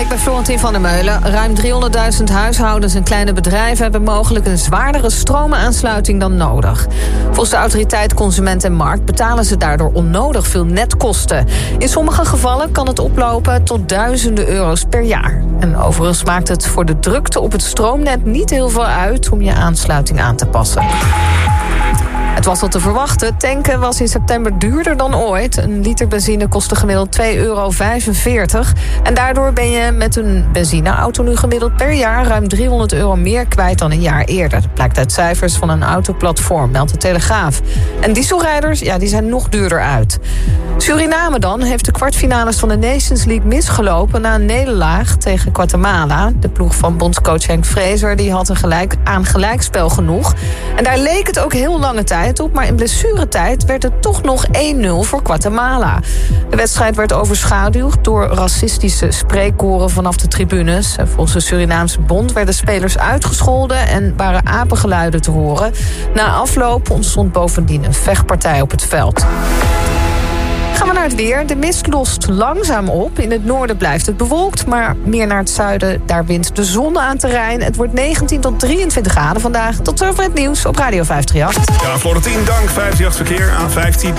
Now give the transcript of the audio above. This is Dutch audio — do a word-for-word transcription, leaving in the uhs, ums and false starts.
ik ben Florentien van der Meulen. Ruim driehonderdduizend huishoudens en kleine bedrijven hebben mogelijk een zwaardere stroomaansluiting dan nodig. Volgens de autoriteit Consument en Markt betalen ze daardoor onnodig veel netkosten. In sommige gevallen kan het oplopen tot duizenden euro's per jaar. En overigens maakt het voor de drukte op het stroomnet niet heel veel uit om je aansluiting aan te passen. Het was al te verwachten. Tanken was in september duurder dan ooit. Een liter benzine kostte gemiddeld twee euro vijfenveertig. En daardoor ben je met een benzineauto nu gemiddeld per jaar ruim driehonderd euro meer kwijt dan een jaar eerder. Dat blijkt uit cijfers van een autoplatform, meldt de Telegraaf. En dieselrijders, ja, die zijn nog duurder uit. Suriname dan heeft de kwartfinales van de Nations League misgelopen na een nederlaag tegen Guatemala. De ploeg van bondscoach Henk Vrezer die had een gelijk, aan gelijkspel genoeg. En daar leek het ook heel lange tijd op, maar in blessuretijd werd het toch nog één nul voor Guatemala. De wedstrijd werd overschaduwd door racistische spreekkoren vanaf de tribunes. Volgens de Surinaamse bond werden spelers uitgescholden en waren apengeluiden te horen. Na afloop ontstond bovendien een vechtpartij op het veld. Gaan we naar het weer. De mist lost langzaam op. In het noorden blijft het bewolkt, maar meer naar het zuiden, daar wint de zon aan terrein. Het wordt negentien tot drieëntwintig graden vandaag. Tot zover het nieuws op Radio vijfhonderdachtendertig. Ja, Florentien, dank. vijfhonderdachtendertig verkeer aan vijftien.